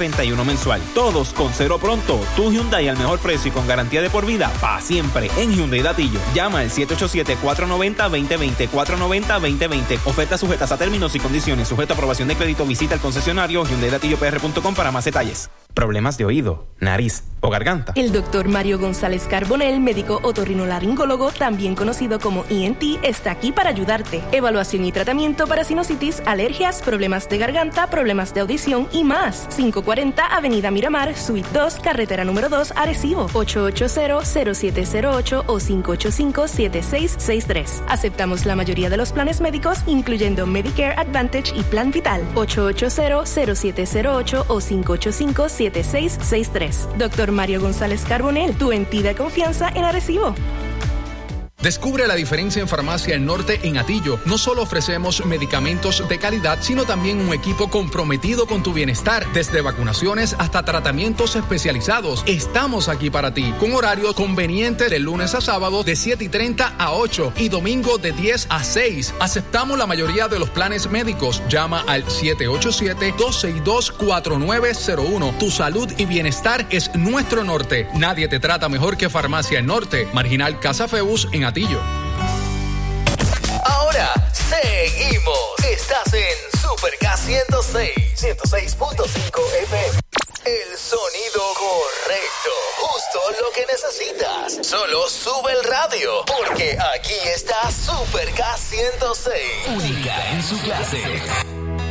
$131 mensual. Todos con cero pronto. Tu Hyundai al mejor precio y con garantía de por vida para siempre en Hyundai Datillo. Llama al 787-490-2020, 490-2020. Ofertas sujetas a términos y condiciones. Sujeto a aprobación de crédito. Visita el concesionario HyundaiDatilloPR.com para más detalles. Problemas de oído, nariz o garganta. El doctor Mario González Carbonell, médico otorrinolaringólogo, también conocido como ENT, está aquí para ayudarte. Evaluación y tratamiento para sinusitis, alergias, problemas de garganta, problemas de audición y más. 540 Avenida Miramar, Suite 2, carretera número 2, Arecibo. 880-0708 o 585-7663. Aceptamos la mayoría de los planes médicos, incluyendo Medicare Advantage y Plan Vital. 880-0708 o 585-7663. Doctor Mario González Carbonell, tu entidad de confianza en Arecibo. Descubre la diferencia en Farmacia El Norte en Atillo. No solo ofrecemos medicamentos de calidad, sino también un equipo comprometido con tu bienestar. Desde vacunaciones hasta tratamientos especializados. Estamos aquí para ti, con horario conveniente de lunes a sábado de 7:30 a 8 y domingo de 10 a 6. Aceptamos la mayoría de los planes médicos. Llama al 787-262-4901. Tu salud y bienestar es nuestro norte. Nadie te trata mejor que Farmacia El Norte. Marginal Casa Feus en Atillo. Ahora seguimos. Estás en Super K106.5 FM. El sonido correcto. Justo lo que necesitas. Solo sube el radio. Porque aquí está Super K106. Única en su clase.